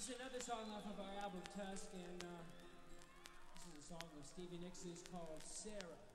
This is another song off of our album Tusk, and this is a song of Stevie Nicks' called Sarah.